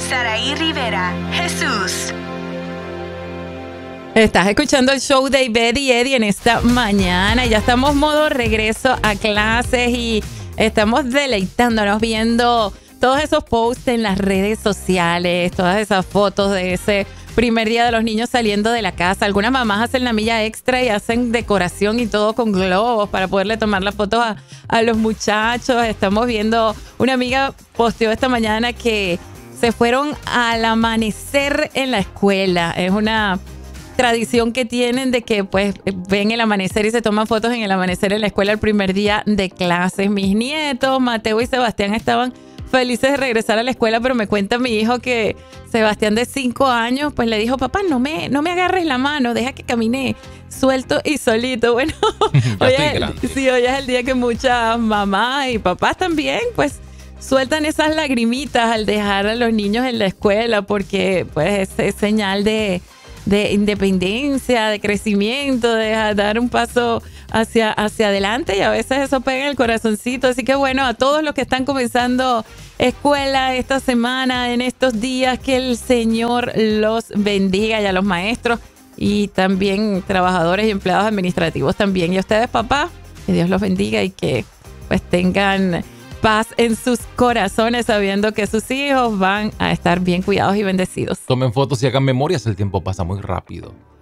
Saraí Rivera, Jesús. Estás escuchando el show de Betty y Eddie en esta mañana. Ya estamos modo regreso a clases y estamos deleitándonos viendo todos esos posts en las redes sociales, todas esas fotos de ese primer día de los niños saliendo de la casa. Algunas mamás hacen la milla extra y hacen decoración y todo con globos para poderle tomar las fotos a los muchachos. Estamos viendo, una amiga posteó esta mañana que se fueron al amanecer en la escuela. Es una tradición que tienen de que pues ven el amanecer y se toman fotos en el amanecer en la escuela el primer día de clases. Mis nietos, Mateo y Sebastián, estaban felices de regresar a la escuela, pero me cuenta mi hijo que Sebastián, de 5 años, pues le dijo: papá, no me agarres la mano, deja que camine suelto y solito. Bueno, hoy es el día que muchas mamás y papás también pues sueltan esas lagrimitas al dejar a los niños en la escuela, porque pues es señal de independencia, de crecimiento, de dar un paso hacia adelante, y a veces eso pega en el corazoncito. Así que bueno, a todos los que están comenzando escuela esta semana, en estos días, que el Señor los bendiga, y a los maestros y también trabajadores y empleados administrativos también. Y a ustedes, papá, que Dios los bendiga y que pues tengan paz en sus corazones, sabiendo que sus hijos van a estar bien cuidados y bendecidos. Tomen fotos y hagan memorias, el tiempo pasa muy rápido.